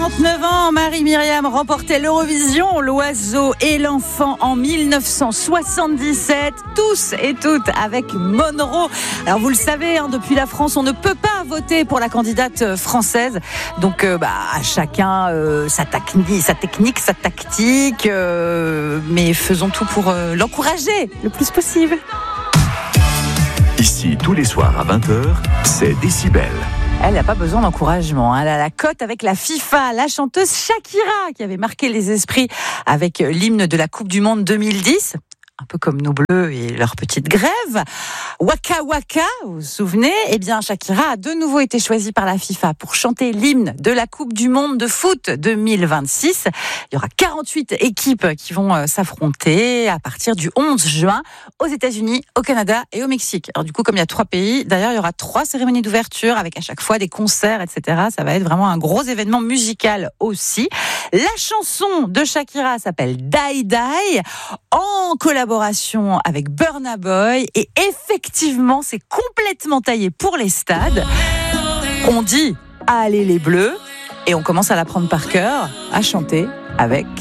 39 ans, Marie-Myriam remportait l'Eurovision, l'oiseau et l'enfant en 1977, tous et toutes avec Monroe. Alors vous le savez, depuis la France, on ne peut pas voter pour la candidate française. Donc à chacun sa technique, sa tactique, mais faisons tout pour l'encourager le plus possible. Ici, tous les soirs à 20h, c'est Décibel. Elle n'a pas besoin d'encouragement. Elle a la cote avec la FIFA, la chanteuse Shakira, qui avait marqué les esprits avec l'hymne de la Coupe du Monde 2010. Un peu comme nos Bleus et leur petite grève. Waka Waka, vous vous souvenez ? Eh bien, Shakira a de nouveau été choisie par la FIFA pour chanter l'hymne de la Coupe du Monde de foot 2026. Il y aura 48 équipes qui vont s'affronter à partir du 11 juin aux États-Unis, au Canada et au Mexique. Alors du coup, comme il y a 3 pays, d'ailleurs, il y aura 3 cérémonies d'ouverture avec à chaque fois des concerts, etc. Ça va être vraiment un gros événement musical aussi. La chanson de Shakira s'appelle Die Die, en collaboration avec Burna Boy, et effectivement c'est complètement taillé pour les stades. On dit allez les Bleus, et on commence à l'apprendre par cœur, à chanter avec